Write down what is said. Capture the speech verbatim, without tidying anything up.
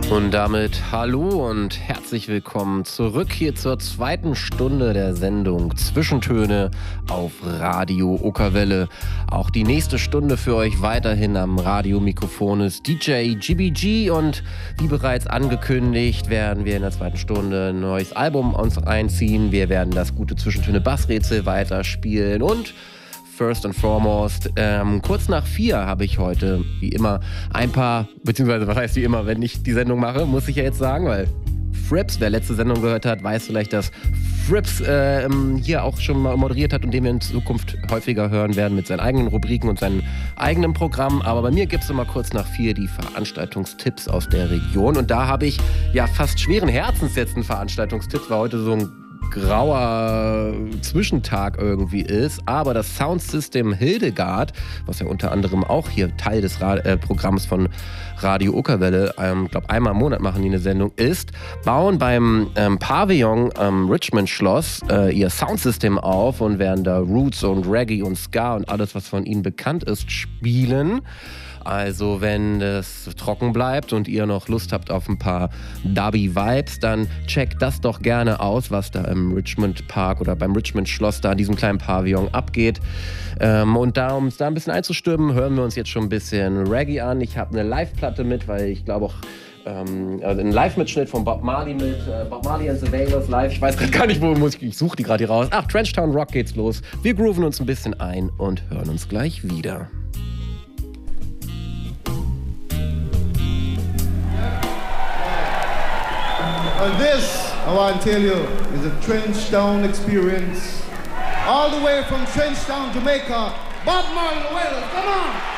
Und damit hallo und herzlich willkommen zurück hier zur zweiten Stunde der Sendung Zwischentöne auf Radio Okerwelle. Auch die nächste Stunde für euch weiterhin am Radiomikrofon ist D J G B G und wie bereits angekündigt werden wir in der zweiten Stunde ein neues Album uns einziehen. Wir werden das gute Zwischentöne Bassrätsel weiterspielen und First and foremost, ähm, kurz nach vier habe ich heute, wie immer, ein paar, beziehungsweise was heißt wie immer, wenn ich die Sendung mache, muss ich ja jetzt sagen, weil Frips, wer letzte Sendung gehört hat, weiß vielleicht, dass Frips äh, hier auch schon mal moderiert hat und den wir in Zukunft häufiger hören werden mit seinen eigenen Rubriken und seinem eigenen Programm. Aber bei mir gibt es immer kurz nach vier die Veranstaltungstipps aus der Region und da habe ich ja fast schweren Herzens jetzt einen Veranstaltungstipp, weil heute so ein grauer Zwischentag irgendwie ist, aber das Soundsystem Hildegard, was ja unter anderem auch hier Teil des Ra- äh, Programms von Radio Okerwelle, ich ähm, glaube einmal im Monat machen die eine Sendung, ist, bauen beim ähm, Pavillon am Richmond Schloss äh, ihr Soundsystem auf und werden da Roots und Reggae und Ska und alles, was von ihnen bekannt ist, spielen. Also wenn es trocken bleibt und ihr noch Lust habt auf ein paar Dubby-Vibes, dann checkt das doch gerne aus, was da im Richmond Park oder beim Richmond Schloss da in diesem kleinen Pavillon abgeht. Ähm, und da, um es da ein bisschen einzustimmen, hören wir uns jetzt schon ein bisschen Reggae an. Ich habe eine Live-Platte mit, weil ich glaube auch ähm, also einen Live-Mitschnitt von Bob Marley mit äh, Bob Marley and the Wailers live. Ich weiß gerade gar nicht, wo muss ich, ich suche die gerade hier raus. Ach, Trenchtown Rock geht's los. Wir grooven uns ein bisschen ein und hören uns gleich wieder. And this, I want to tell you, is a Trenchtown experience. All the way from Trenchtown, Jamaica. Bob Marley, the Wailers, come on!